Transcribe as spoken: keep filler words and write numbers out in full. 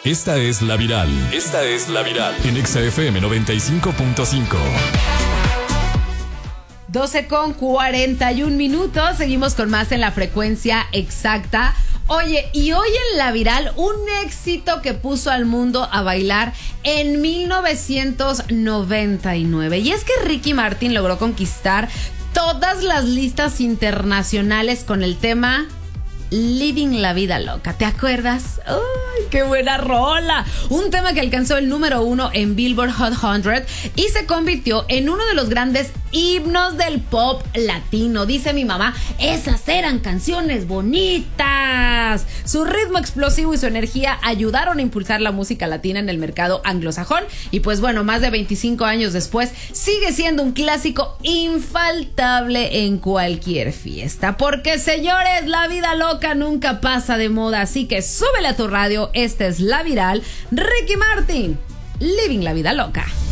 Esta es La Viral. Esta es La Viral. En Exa F M noventa y cinco punto cinco. doce con cuarenta y un minutos. Seguimos con más en la frecuencia exacta. Oye, y hoy en La Viral, un éxito que puso al mundo a bailar en mil novecientos noventa y nueve. Y es que Ricky Martin logró conquistar todas las listas internacionales con el tema Living la Vida Loca. ¿Te acuerdas? ¡Ay, qué buena rola! Un tema que alcanzó el número uno en Billboard Hot cien y se convirtió en uno de los grandes himnos del pop latino. Dice mi mamá, esas eran canciones bonitas. Su ritmo explosivo y su energía ayudaron a impulsar la música latina en el mercado anglosajón. Y pues bueno, más de veinticinco años después, sigue siendo un clásico infaltable en cualquier fiesta. Porque, señores, la vida loca nunca pasa de moda. Así que súbele a tu radio. Esta es La Viral. Ricky Martin, Living la Vida Loca.